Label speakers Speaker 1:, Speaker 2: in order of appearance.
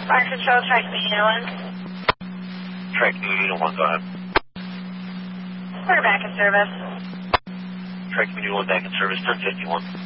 Speaker 1: Fire Control, Track Me Unit 1.
Speaker 2: Track Me Unit 1, go ahead.
Speaker 1: We're back in service.
Speaker 2: Track Me Unit 1 back in service, 1051.